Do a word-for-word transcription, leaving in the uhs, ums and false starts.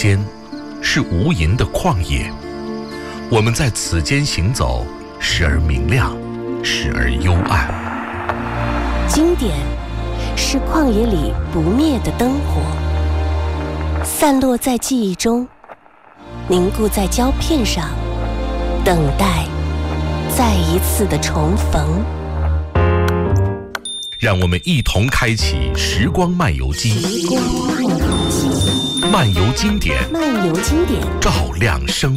间是无垠的旷野，我们在此间行走，时而明亮，时而幽暗。 经典是旷野里不灭的灯火，散落在记忆中，凝固在胶片上，等待再一次的重逢。 让我们一同开启时光漫游机，漫游经典， 漫游经典， 照亮生